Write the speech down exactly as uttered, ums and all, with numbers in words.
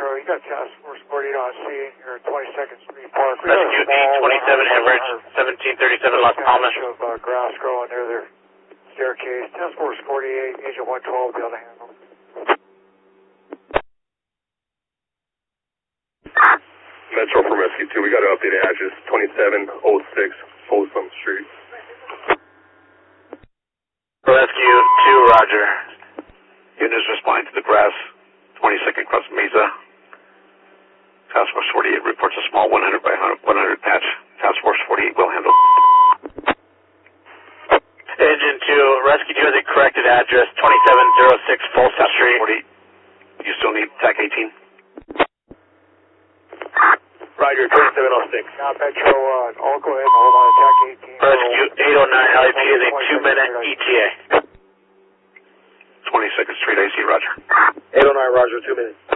Metro, you got task force forty-eight on C here, twenty-second Street Park. Rescue E twenty-seven Everett, seventeen thirty-seven Las Palmas. of uh, grass growing near their staircase. Task force forty-eight, Agent one twelve, be able to handle. Metro from Rescue two, we got to update address, twenty-seven oh six Folsom Street. Rescue two, roger. Units responding to the grass, twenty-second Cross Mesa. Task Force forty-eight reports a small one hundred by one hundred patch. Task Force forty-eight will handle. Engine two, Rescue two has a corrected address, twenty-seven oh six Folsom Street. forty, you still need T A C eighteen? Roger, twenty-seven oh six. Now, Metro, uh, I'll go ahead and hold on to T A C eighteen. Rescue eight oh nine L A P is a two-minute E T A. twenty-second Street A C, roger. eight oh nine, roger, two minutes.